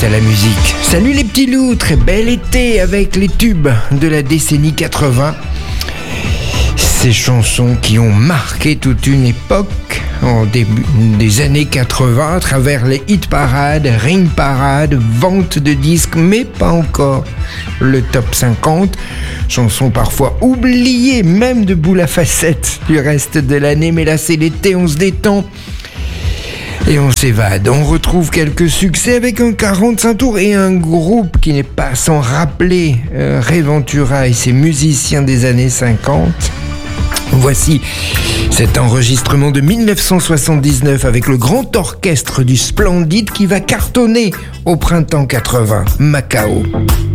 à la musique. Salut les petits loups, très bel été avec les tubes de la décennie 80. Ces chansons qui ont marqué toute une époque en début des années 80 à travers les hit parades, ring parades, ventes de disques, mais pas encore le top 50. Chansons parfois oubliées, même de boule à facettes du reste de l'année, mais là c'est l'été, on se détend. Et on s'évade, on retrouve quelques succès avec un 45 tours et un groupe qui n'est pas sans rappeler Ray Ventura et ses musiciens des années 50. Voici cet enregistrement de 1979 avec le grand orchestre du Splendide qui va cartonner au printemps 80, Macao.